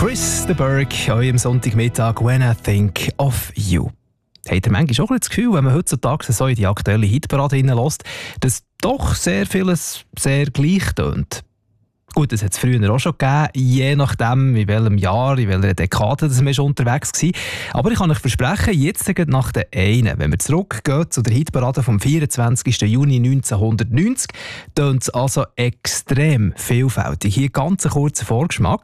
Chris de Burgh, eurem Sonntagmittag «When I Think of You». Habt ihr manchmal auch das Gefühl, wenn man heutzutage so in die aktuelle Hitparade hineinlässt, dass doch sehr vieles sehr gleich tönt? Gut, das hat es früher auch schon gegeben, je nachdem, in welchem Jahr, in welcher Dekade das man schon unterwegs war. Aber ich kann euch versprechen, jetzt nach der einen, wenn wir zurückgehen zu der Hitparade vom 24. Juni 1990, tönt es also extrem vielfältig. Hier ganz ein kurzer Vorgeschmack.